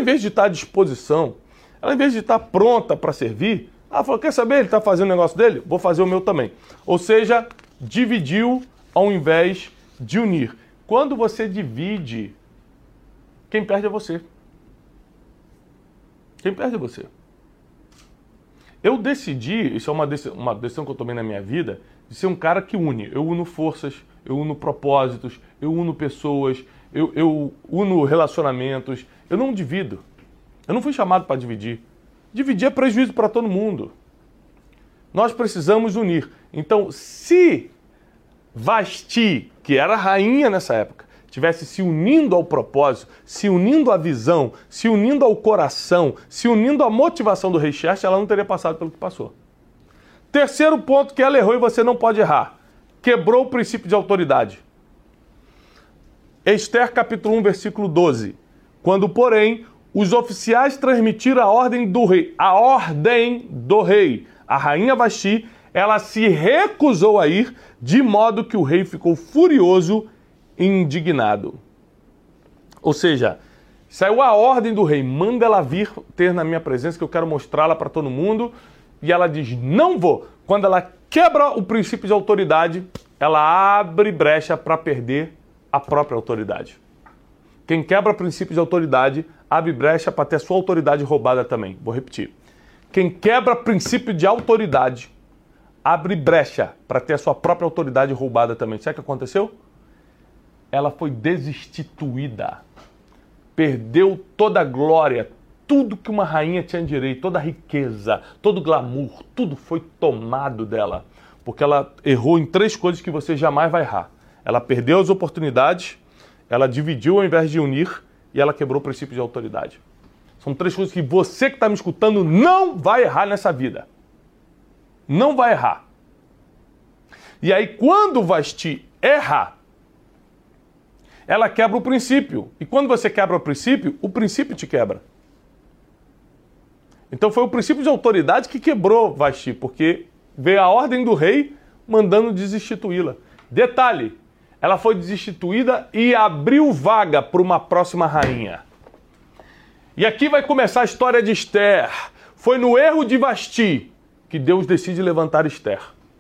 em vez de estar à disposição, ela em vez de estar pronta para servir, ela falou, quer saber, ele está fazendo o negócio dele? Vou fazer o meu também. Ou seja, dividiu ao invés de unir. Quando você divide, quem perde é você. Quem perde é você. Eu decidi, isso é uma decisão que eu tomei na minha vida, de ser um cara que une. Eu uno forças, eu uno propósitos, eu uno pessoas, eu uno relacionamentos. Eu não divido. Eu não fui chamado para dividir. Dividir é prejuízo para todo mundo. Nós precisamos unir. Então, se Vasti, que era a rainha nessa época, tivesse se unindo ao propósito, se unindo à visão, se unindo ao coração, se unindo à motivação do rei Xerxes, ela não teria passado pelo que passou. Terceiro ponto que ela errou e você não pode errar. Quebrou o princípio de autoridade. Esther capítulo 1, versículo 12. Quando, porém, os oficiais transmitiram a ordem do rei, a rainha Vasti, ela se recusou a ir, de modo que o rei ficou furioso e indignado. Ou seja, saiu a ordem do rei, manda ela vir ter na minha presença, que eu quero mostrá-la para todo mundo, e ela diz, não vou. Quando ela quebra o princípio de autoridade, ela abre brecha para perder a própria autoridade. Quem quebra o princípio de autoridade, abre brecha para ter sua autoridade roubada também. Vou repetir. Quem quebra o princípio de autoridade, abre brecha para ter a sua própria autoridade roubada também. Sabe o que aconteceu? Ela foi destituída. Perdeu toda a glória, tudo que uma rainha tinha direito, toda a riqueza, todo o glamour, tudo foi tomado dela. Porque ela errou em 3 coisas que você jamais vai errar. Ela perdeu as oportunidades, ela dividiu ao invés de unir e ela quebrou o princípio de autoridade. São 3 coisas que você que está me escutando não vai errar nessa vida. Não vai errar. E aí quando Vasti erra, ela quebra o princípio. E quando você quebra o princípio te quebra. Então foi o princípio de autoridade que quebrou Vasti, porque veio a ordem do rei mandando destituí-la. Detalhe, ela foi destituída e abriu vaga para uma próxima rainha. E aqui vai começar a história de Esther. Foi no erro de Vasti que Deus decide levantar Esther.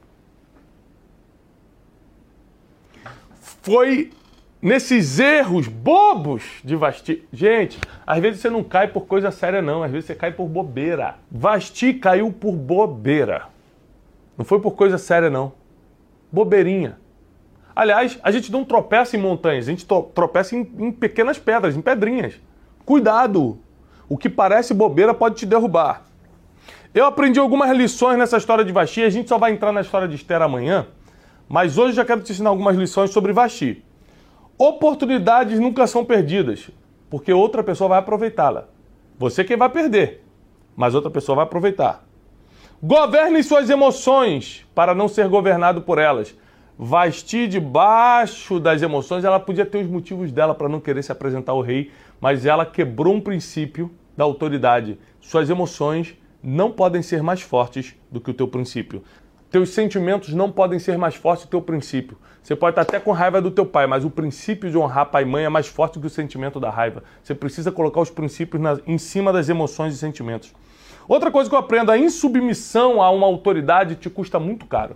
Foi nesses erros bobos de Vasti. Gente, às vezes você não cai por coisa séria não, às vezes você cai por bobeira. Vasti caiu por bobeira. Não foi por coisa séria não. Bobeirinha. Aliás, a gente não tropeça em montanhas, a gente tropeça em pequenas pedras, em pedrinhas. Cuidado! O que parece bobeira pode te derrubar. Eu aprendi algumas lições nessa história de Vasti, a gente só vai entrar na história de Esther amanhã, mas hoje já quero te ensinar algumas lições sobre Vasti. Oportunidades nunca são perdidas, porque outra pessoa vai aproveitá-la. Você quem vai perder, mas outra pessoa vai aproveitar. Governe suas emoções para não ser governado por elas. Vasti, debaixo das emoções, ela podia ter os motivos dela para não querer se apresentar ao rei, mas ela quebrou um princípio da autoridade. Suas emoções não podem ser mais fortes do que o teu princípio. Teus sentimentos não podem ser mais fortes do que o teu princípio. Você pode estar até com raiva do teu pai, mas o princípio de honrar pai e mãe é mais forte do que o sentimento da raiva. Você precisa colocar os princípios em cima das emoções e sentimentos. Outra coisa que eu aprendo, a insubmissão a uma autoridade te custa muito caro.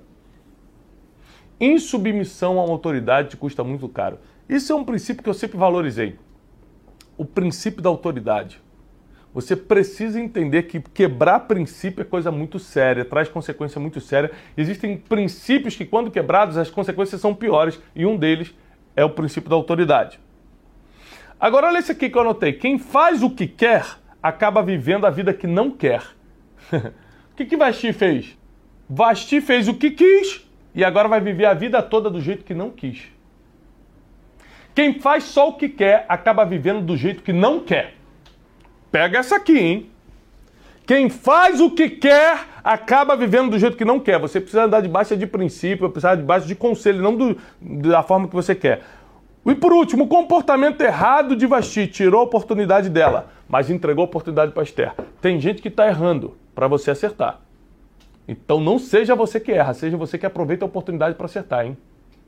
Insubmissão a uma autoridade te custa muito caro. Isso é um princípio que eu sempre valorizei. O princípio da autoridade. Você precisa entender que quebrar princípio é coisa muito séria, traz consequência muito séria. Existem princípios que, quando quebrados, as consequências são piores, e um deles é o princípio da autoridade. Agora, olha esse aqui que eu anotei. Quem faz o que quer, acaba vivendo a vida que não quer. O que Vasti fez? Vasti fez o que quis, e agora vai viver a vida toda do jeito que não quis. Quem faz só o que quer, acaba vivendo do jeito que não quer. Pega essa aqui, hein? Quem faz o que quer, acaba vivendo do jeito que não quer. Você precisa andar debaixo de princípio, precisa andar debaixo de conselho, não da forma que você quer. E por último, o comportamento errado de Vasti tirou a oportunidade dela, mas entregou a oportunidade para Esther. Tem gente que está errando para você acertar. Então não seja você que erra, seja você que aproveita a oportunidade para acertar, hein?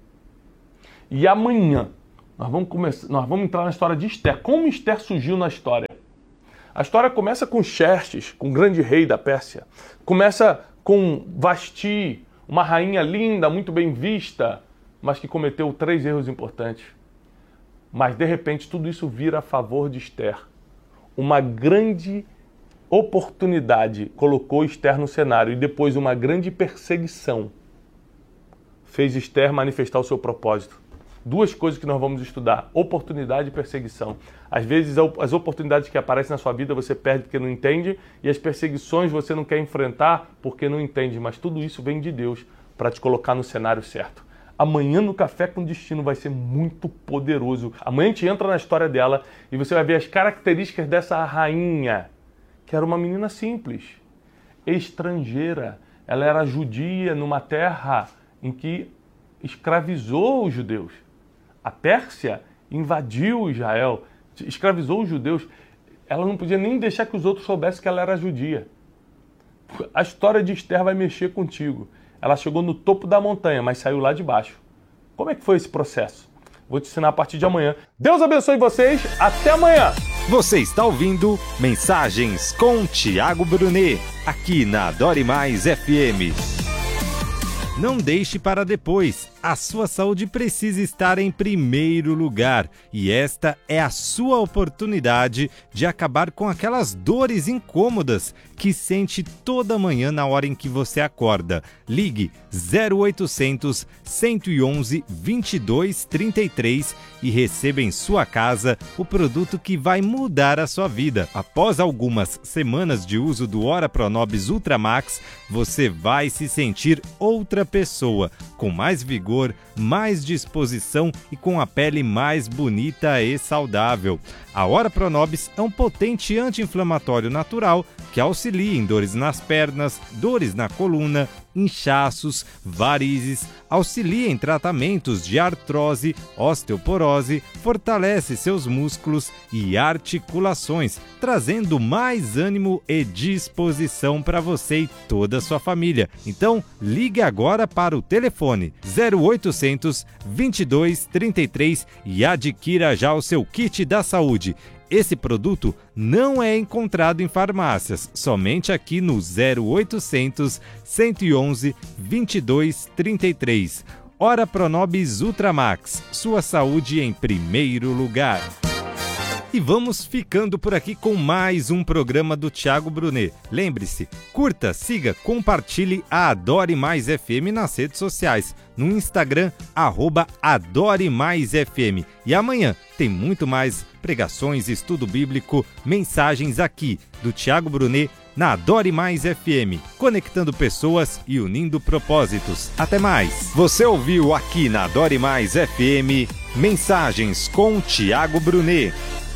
E amanhã nós vamos entrar na história de Esther. Como Esther surgiu na história? A história começa com Xerxes, com o grande rei da Pérsia. Começa com Vasti, uma rainha linda, muito bem vista, mas que cometeu 3 erros importantes. Mas, de repente, tudo isso vira a favor de Esther. Uma grande oportunidade colocou Esther no cenário e depois uma grande perseguição fez Esther manifestar o seu propósito. 2 coisas que nós vamos estudar: oportunidade e perseguição. Às vezes as oportunidades que aparecem na sua vida você perde porque não entende, e as perseguições você não quer enfrentar porque não entende, mas tudo isso vem de Deus para te colocar no cenário certo. Amanhã no Café com Destino vai ser muito poderoso. Amanhã a gente entra na história dela e você vai ver as características dessa rainha, que era uma menina simples, estrangeira. Ela era judia numa terra em que escravizou os judeus. A Pérsia invadiu Israel, escravizou os judeus. Ela não podia nem deixar que os outros soubessem que ela era judia. A história de Esther vai mexer contigo. Ela chegou no topo da montanha, mas saiu lá de baixo. Como é que foi esse processo? Vou te ensinar a partir de amanhã. Deus abençoe vocês. Até amanhã. Você está ouvindo Mensagens com Tiago Brunet, aqui na Adore Mais FM. Não deixe para depois. A sua saúde precisa estar em primeiro lugar. E esta é a sua oportunidade de acabar com aquelas dores incômodas que sente toda manhã na hora em que você acorda. Ligue 0800 111 2233 e receba em sua casa o produto que vai mudar a sua vida. Após algumas semanas de uso do Ora Pronobis Ultra Max, você vai se sentir outra pessoa, com mais vigor, mais disposição e com a pele mais bonita e saudável. A Ora Pronobis é um potente anti-inflamatório natural que auxilia em dores nas pernas, dores na coluna, inchaços, varizes, auxilia em tratamentos de artrose, osteoporose, fortalece seus músculos e articulações, trazendo mais ânimo e disposição para você e toda a sua família. Então, ligue agora para o telefone 0800 22 33 e adquira já o seu kit da saúde. Esse produto não é encontrado em farmácias, somente aqui no 0800 111 2233. Ora Pronobis Ultra Max, sua saúde em primeiro lugar. E vamos ficando por aqui com mais um programa do Tiago Brunet. Lembre-se, curta, siga, compartilhe a Adore Mais FM nas redes sociais. No Instagram, @AdoreMaisFM. E amanhã tem muito mais pregações, estudo bíblico, mensagens aqui do Tiago Brunet na Adore Mais FM, conectando pessoas e unindo propósitos. Até mais! Você ouviu aqui na Adore Mais FM, Mensagens com Tiago Brunet.